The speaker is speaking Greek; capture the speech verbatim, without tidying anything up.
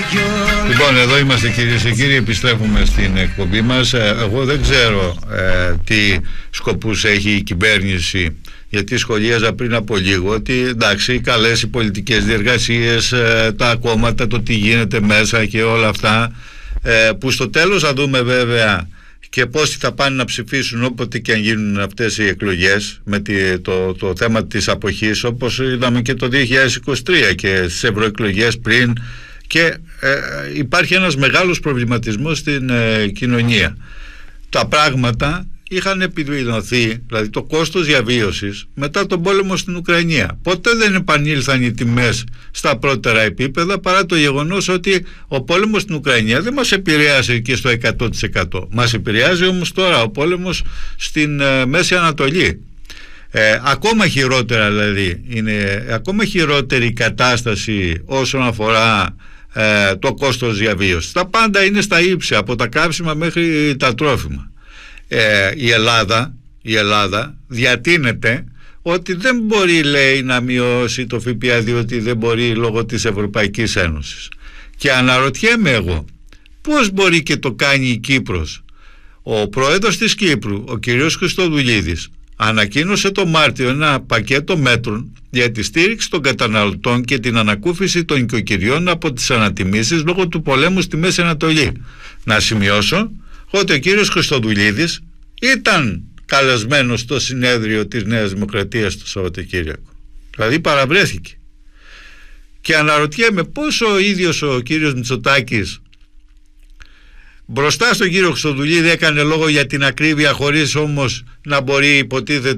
Λοιπόν, εδώ είμαστε κυρίες και κύριοι, επιστρέφουμε στην εκπομπή μας. Εγώ δεν ξέρω ε, τι σκοπούς έχει η κυβέρνηση, γιατί σχολίαζα πριν από λίγο ότι εντάξει, καλές οι πολιτικές διεργασίες, ε, τα κόμματα, το τι γίνεται μέσα και όλα αυτά, ε, που στο τέλος θα δούμε βέβαια και πόσοι θα πάνε να ψηφίσουν όποτε και αν γίνουν αυτές οι εκλογές, με τη, το, το θέμα της αποχής, όπως είδαμε και το δύο χιλιάδες είκοσι τρία και στις ευρωεκλογές πριν. Και ε, υπάρχει ένας μεγάλος προβληματισμός στην ε, κοινωνία. Τα πράγματα είχαν επιδεινωθεί, δηλαδή το κόστος διαβίωσης μετά τον πόλεμο στην Ουκρανία. Ποτέ δεν επανήλθαν οι τιμές στα πρώτερα επίπεδα, παρά το γεγονός ότι ο πόλεμος στην Ουκρανία δεν μας επηρέασε και στο εκατό τοις εκατό. Μας επηρεάζει όμως τώρα ο πόλεμος στην ε, Μέση Ανατολή. Ε, ακόμα χειρότερα δηλαδή, είναι ακόμα χειρότερη η κατάσταση όσον αφορά ε, το κόστος διαβίωσης. Τα πάντα είναι στα ύψη, από τα κάψιμα μέχρι τα τρόφιμα. Ε, η Ελλάδα, η Ελλάδα διατείνεται ότι δεν μπορεί, λέει, να μειώσει το ΦΠΑ, διότι δεν μπορεί λόγω της Ευρωπαϊκής Ένωσης. Και αναρωτιέμαι εγώ, πώς μπορεί και το κάνει η Κύπρος? Ο πρόεδρος της Κύπρου, ο κ. Χριστοδουλίδης, ανακοίνωσε το Μάρτιο ένα πακέτο μέτρων για τη στήριξη των καταναλωτών και την ανακούφιση των οικοκυριών από τις ανατιμήσεις λόγω του πολέμου στη Μέση Ανατολή. Να σημειώσω ότι ο κύριος Χριστοδουλίδης ήταν καλεσμένος στο συνέδριο της Νέας Δημοκρατίας το Σαββατοκύριακο. Δηλαδή παραβρέθηκε. Και αναρωτιέμαι πώς ο ίδιος ο κύριος Μητσοτάκης μπροστά στον κύριο Χριστοδουλίδη έκανε λόγο για την ακρίβεια, χωρίς όμως να μπορεί, υποτίθεται,